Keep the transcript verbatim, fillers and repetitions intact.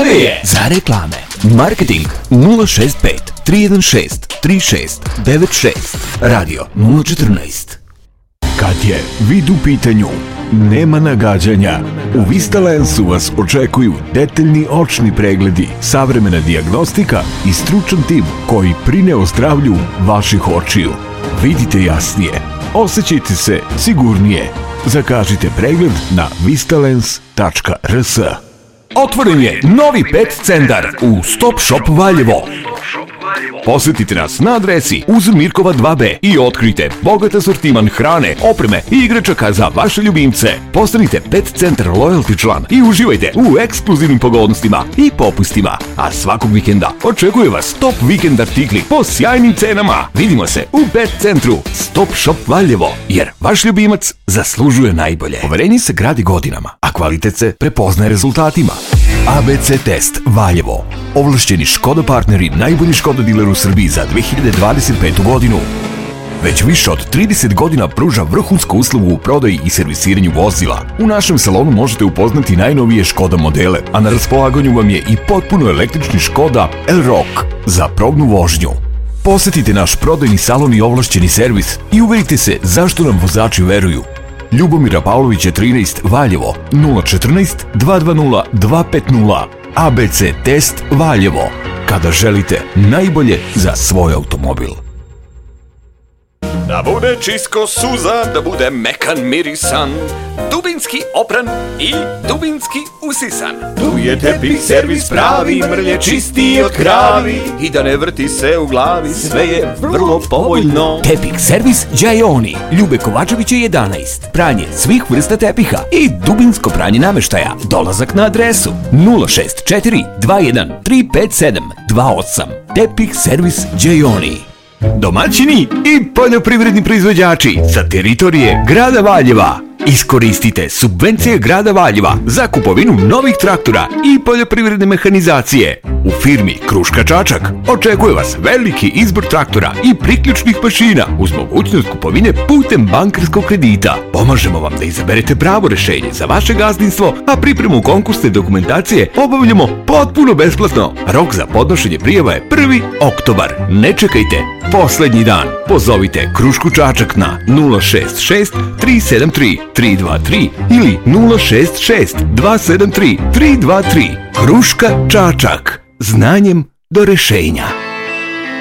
Ovde je! Za reklame. Marketing nula šest pet tri jedan šest tri šest devet šest. Radio nula četrnaest. Kad je vid u pitanju, nema nagađanja. U Vistalensu vas očekuju detaljni očni pregledi, savremena dijagnostika i stručan tim koji brine o zdravlju vaših očiju. Vidite jasnije, osjećajte se sigurnije. Zakažite pregled na vistalens tačka r s. Otvoren je novi pet centar u Stop Shop Valjevo. Posjetite nas na adresi uz Mirkova dva be i otkrijte bogat asortiman hrane, opreme i igračaka za vaše ljubimce. Postanite Pet Centar Loyalty član i uživajte u ekskluzivnim pogodnostima i popustima. A svakog vikenda očekuje vas top vikend artikli po sjajnim cenama. Vidimo se u Pet Centru Stop Shop Valjevo, jer vaš ljubimac zaslužuje najbolje. Poverenje se gradi godinama, a kvalitet se prepoznaje rezultatima. A B C Test Valjevo. Ovlašćeni Škoda partneri, najbolji Škoda diler u Srbiji za dve hiljade dvadeset petu godinu. Već više od trideset godina pruža vrhunsku uslugu u prodaji i servisiranju vozila. U našem salonu možete upoznati najnovije Škoda modele, a na raspolaganju vam je i potpuno električni Škoda Elroq za probnu vožnju. Posjetite naš prodajni salon i ovlašćeni servis i uverite se zašto nam vozači veruju. Ljubomira Pavlovića trinaest Valjevo nula četrnaest dva dva nula dva pet nula. A B C Test Valjevo. Kada želite najbolje za svoj automobil. Da bude čisto suza, da bude mekan mirisan, dubinski opran i dubinski usisan. Tu je Tepih servis pravi, mrlje čisti od kravi i da ne vrti se u glavi, sve je vrlo povoljno. Tepih servis Đajoni, Ljube Kovačevića jedanaest. Pranje svih vrsta tepiha i dubinsko pranje nameštaja. Dolazak na adresu nula šest četiri dva jedan tri pet sedam dva osam. Tepih servis Đajoni. Domaćini i poljoprivredni proizvođači sa teritorije grada Valjeva. Iskoristite subvencije grada Valjeva za kupovinu novih traktora i poljoprivredne mehanizacije. U firmi Kruška Čačak očekuje vas veliki izbor traktora i priključnih mašina uz mogućnost kupovine putem bankarskog kredita. Pomažemo vam da izaberete pravo rešenje za vaše gazdinstvo, a pripremu konkursne dokumentacije obavljamo potpuno besplatno. Rok za podnošenje prijava je prvi oktobar. Ne čekajte poslednji dan. Pozovite Krušku Čačak na nula šest šest tri sedam tri tri dva tri ili nula šest šest dva sedam tri tri dva tri. Kruška Čačak. Znanjem do rešenja.